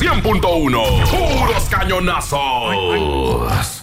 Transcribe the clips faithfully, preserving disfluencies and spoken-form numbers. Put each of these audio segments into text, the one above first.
cien punto uno. ¡Puros cañonazos! Ay, ay.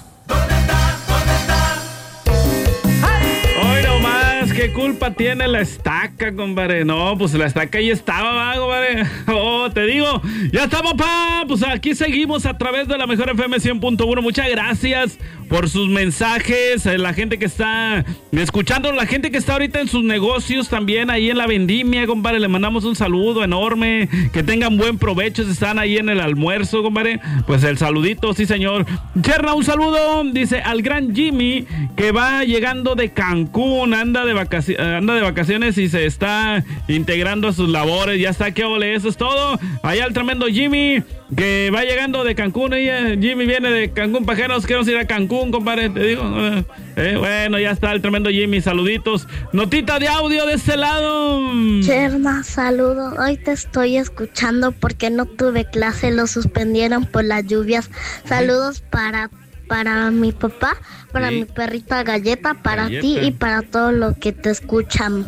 ¿Qué culpa tiene la estaca, compadre? No, pues la estaca ahí estaba, ¿va, compadre? Oh, te digo, ya estamos, pa. Pues aquí seguimos a través de la Mejor F M cien punto uno. Muchas gracias por sus mensajes. La gente que está escuchando, la gente que está ahorita en sus negocios también, ahí en la vendimia, compadre. Le mandamos un saludo enorme. Que tengan buen provecho si están ahí en el almuerzo, compadre. Pues el saludito, sí, señor. Cherna, un saludo, dice, al gran Jimmy, que va llegando de Cancún, anda de vacaciones. Anda de vacaciones y se está integrando a sus labores. Ya está, qué ole, eso es todo. Allá el tremendo Jimmy, que va llegando de Cancún. Ella, Jimmy viene de Cancún, pajeros. Queremos ir a Cancún, compadre, te digo. Eh, bueno, ya está el tremendo Jimmy, saluditos. Notita de audio de este lado. Cherna, saludo. Hoy te estoy escuchando porque no tuve clase, lo suspendieron por las lluvias. Saludos para para mi papá, para sí. mi perrita Galleta, para Galleta. ti y para todos los que te escuchan.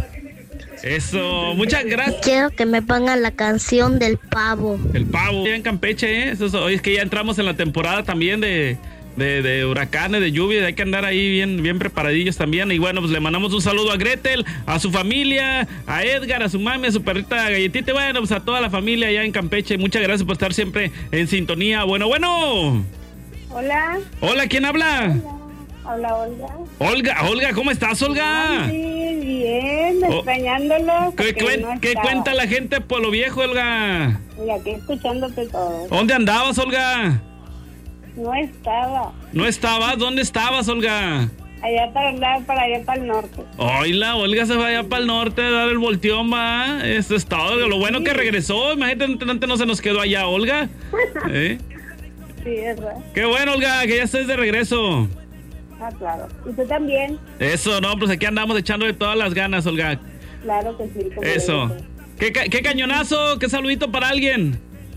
Eso, muchas gracias. Quiero que me pongan la canción del pavo. El pavo, ya en Campeche, ¿eh? Eso es, hoy es que ya entramos en la temporada también de, de, de huracanes, de lluvia, hay que andar ahí bien, bien preparadillos también. Y bueno, pues le mandamos un saludo a Gretel, a su familia, a Edgar, a su mami, a su perrita Galletita, y bueno, pues a toda la familia allá en Campeche. Muchas gracias por estar siempre en sintonía. Bueno, bueno. Hola. Hola, ¿quién habla? Hola, Olga. Olga, Olga, ¿cómo estás, Olga? Ah, sí, bien, oh. extrañándolo. ¿Qué, cuen, no ¿Qué cuenta la gente por lo viejo, Olga? Y aquí escuchándote todo. ¿Dónde andabas, Olga? No estaba. ¿No estabas? ¿Dónde estabas, Olga? Allá para andar, para allá para el norte. Oila, Olga se va allá para el norte a dar el volteón, va. Eso es todo. Lo bueno sí. que regresó. Imagínate, antes no se nos quedó allá, Olga. ¿Eh? Sí, es verdad. Qué bueno, Olga, que ya estés de regreso. Ah, claro. ¿Y tú también? Eso, no, pues aquí andamos echándole todas las ganas, Olga. Claro que sí. Eso. ¿Qué, ¿Qué cañonazo? ¿Qué saludito para alguien?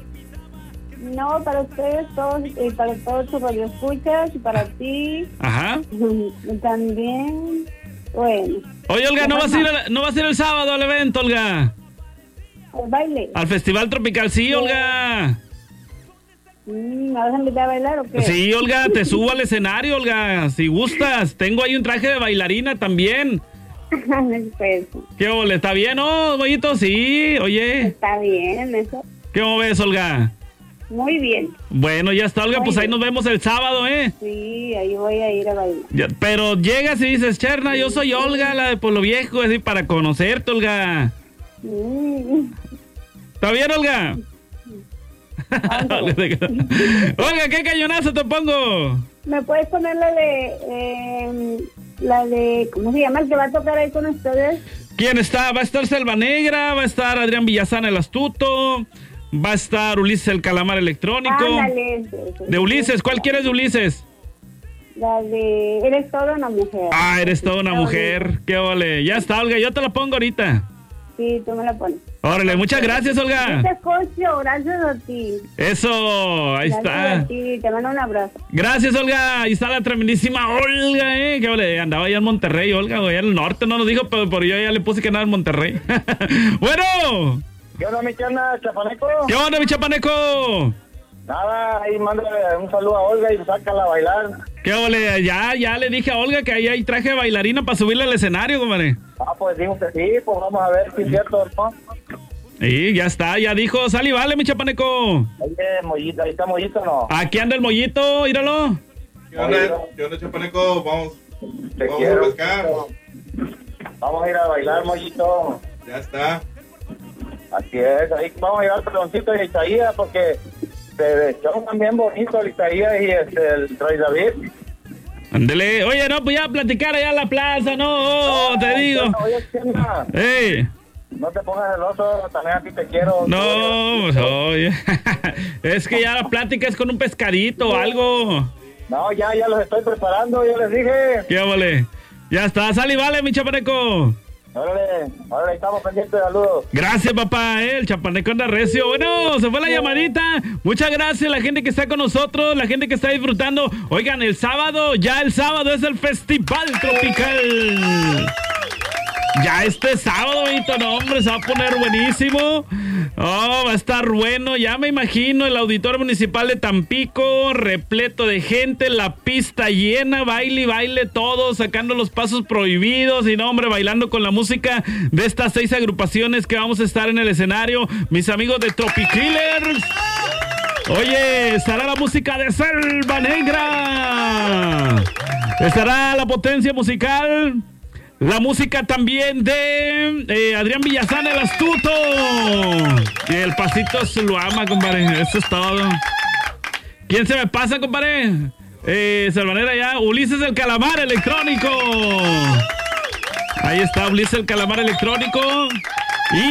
No, para ustedes todos, y para todos tus radioescuchas, y para ti. Ajá. Y también, bueno. Oye, Olga, ¿no vas, a ir el, ¿no vas a ir el sábado al evento, Olga? ¿Al baile? Al Festival Tropical, sí, sí. Olga. ¿Me vas a invitar a bailar o qué? Sí, Olga, te subo al escenario, Olga, si gustas. Tengo ahí un traje de bailarina también. Pues, ¿Qué ole? ¿Está bien, no, bollito? Sí, oye. Está bien, eso. ¿Qué ves, Olga? Muy bien. Bueno, ya está, Olga, Muy pues bien. ahí nos vemos el sábado, ¿eh? Sí, ahí voy a ir a bailar. Ya, pero llegas y dices, Cherna, sí, yo soy Olga, la de Pueblo Viejo, así para conocerte, Olga. Mm. ¿Está bien, Olga? Olga, ¿qué cañonazo te pongo? ¿Me puedes poner la de, eh, la de, ¿cómo se llama el que va a tocar ahí con ustedes? ¿Quién está? Va a estar Selva Negra, va a estar Adrián Villazán el Astuto, va a estar Ulises el Calamar Electrónico. Ándale. De Ulises, ¿cuál quieres de Ulises? La de, eres toda una mujer. Ah, eres toda una mujer, qué ole. Ya está, Olga, yo te la pongo ahorita. Sí, tú me la pones. Órale, muchas gracias, Olga. Te escucho, gracias a ti. Eso, ahí gracias está. A ti, te mando un abrazo. Gracias, Olga. Ahí está la tremendísima Olga, ¿eh? Que ole, andaba allá en Monterrey, Olga, allá en el norte, no nos dijo, pero por yo ya le puse que andaba en Monterrey. Bueno. ¿Qué onda, mi chana, Chapaneco? ¿Qué onda, mi Chapaneco? Nada, ahí mándale un saludo a Olga y sácala a bailar. ¿Qué ole? Ya, ya le dije a Olga que ahí hay traje de bailarina para subirle al escenario, compadre. Ah, pues dijo que sí, pues vamos a ver si es cierto, ¿no? Sí, ya está, ya dijo, sal y vale, mi Chapaneco. Oye, Mollito, ahí está Mollito, ¿no? Aquí anda el Mollito, míralo. ¿Qué onda, ¿Qué onda, Chapaneco? Vamos, Te vamos quiero, a pescar. Vamos a ir a bailar, Mollito. Ya está. Así es, ahí vamos a ir al peloncito de Isaías porque se echó también bonito el Isaías y este, el Rey David. Ándele, oye, no, pues ya platicar allá en la plaza, no, no te digo. No, oye, Chema, Ey. no te pongas celoso, también a ti te quiero. No, pues oye, es que ya la plática es con un pescadito o algo. No, ya, ya los estoy preparando, ya les dije. ¿Qué vale? Ya está, sal y vale, mi Chapaneco. Órale, órale, estamos pendientes de saludos. Gracias, papá, eh, el Chapaneco anda recio. Bueno, se fue la llamadita. Muchas gracias a la gente que está con nosotros, la gente que está disfrutando. Oigan, el sábado, ya el sábado es el Festival Tropical. Ya este sábado, Vito, no, hombre, se va a poner buenísimo. Oh, va a estar bueno, ya me imagino el auditorio municipal de Tampico, repleto de gente, la pista llena, baile y baile, todos sacando los pasos prohibidos y no, hombre, bailando con la música de estas seis agrupaciones que vamos a estar en el escenario, mis amigos de Tropikillers. Oye, estará la música de Selva Negra, estará la potencia musical, la música también de eh, Adrián Villazán, el astuto, y el pasito lo ama, compadre, eso es todo. ¿Quién se me pasa, compadre? Eh, Selva Negra ya, Ulises el Calamar Electrónico. Ahí está Ulises el Calamar Electrónico.